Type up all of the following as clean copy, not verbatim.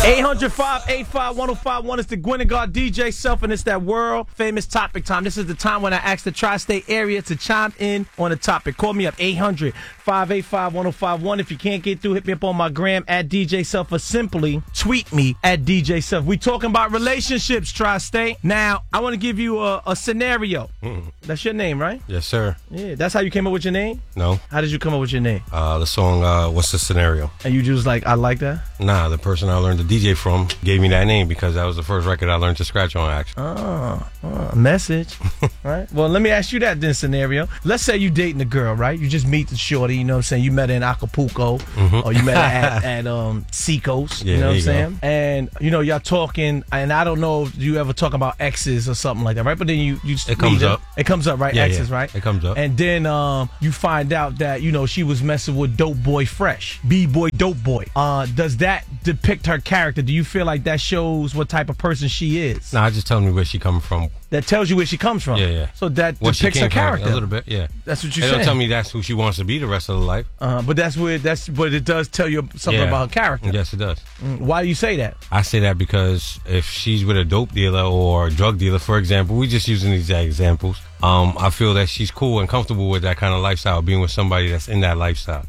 800-585-1051. It's the Gwynegard DJ Self, and it's that world famous topic time. This is the time when I ask the tri-state area to chime in on a topic. Call me up, 800-585-1051. If you can't get through, hit me up on my gram at DJ Self, or simply tweet me at DJ Self. We talking about relationships, tri-state. Now, I want to give you a scenario. That's your name, right? Yes, sir. Yeah, that's how you came up with your name? No. How did you come up with your name? The song, What's the Scenario? And you just like, I like that? Nah, the person I learned to DJ from gave me that name because that was the first record I learned to scratch on, actually. Message. Right? Well, let me ask you that then, scenario. Let's say you dating a girl, right? You just meet the shorty, you know what I'm saying? You met her in Acapulco, or you met her at Seacoast, you know what I'm saying? And, you know, y'all talking, and I don't know if you ever talk about exes or something like that, right? But then you it comes up. It comes up, right? Yeah, Exes, yeah. right? It comes up. And then you find out that, you know, she was messing with Dope Boy Fresh. B-Boy Dope Boy. Does that depict her character? Do you feel like that shows what type of person she is? Nah, just tell me where she coming from. That tells you where she comes from. Yeah, yeah. So that What she depicts her came from, character. a little bit, yeah. That's what you're It saying. don't tell me that's who she wants to be the rest of her life. But but it does tell you something about her character. Yes, it does. Why do you say that? I say that because if she's with a dope dealer or a drug dealer, for example, we just using these examples. I feel that she's cool and comfortable with that kind of lifestyle, being with somebody that's in that lifestyle.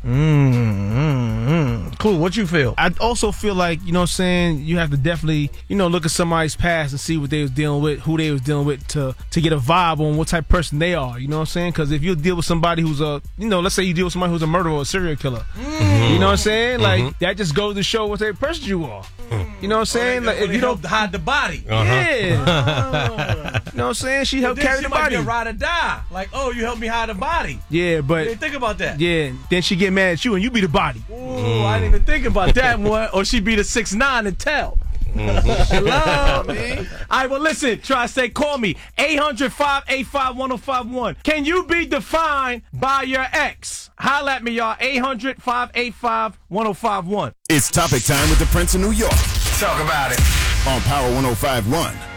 Cool. What you feel? I also feel like, you know what I'm saying, you have to definitely, you know, look at somebody's past and see what they was dealing with, who they was dealing with to get a vibe on what type of person they are, you know what I'm saying? Because if you deal with somebody who's let's say you deal with somebody who's a murderer or a serial killer, you know what I'm saying? Like, that just goes to show what type of person you are. You know what I'm saying? Like, if you don't hide the body. Yeah. You know what I'm saying? She helped carry the body. She might be a ride or die. Like, oh, you helped me hide the body. Yeah, but... You didn't think about that. Yeah, then she get mad at you and you be the body. Ooh, I didn't even think about that one. Or she be the 6'9" and tell. Hello, man. All right, well, listen, Tri-State, call me. 800-585-1051. Can you be defined by your ex? Holla at me, y'all. 800-585-1051. It's topic time with the Prince of New York. Talk about it. On Power 105.1.